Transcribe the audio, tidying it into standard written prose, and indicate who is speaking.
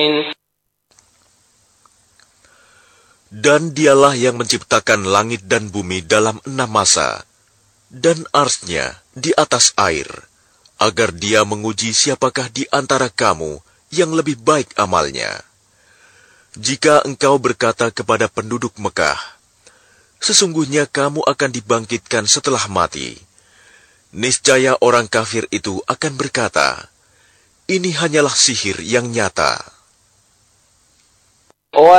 Speaker 1: Dan dialah yang menciptakan langit dan bumi dalam 6 masa, dan arsy-Nya di atas air, agar Dia menguji siapakah di antara kamu yang lebih baik amalnya. Jika engkau berkata kepada penduduk Mekah, sesungguhnya kamu akan dibangkitkan setelah mati, niscaya orang kafir itu akan berkata, ini hanyalah sihir yang nyata.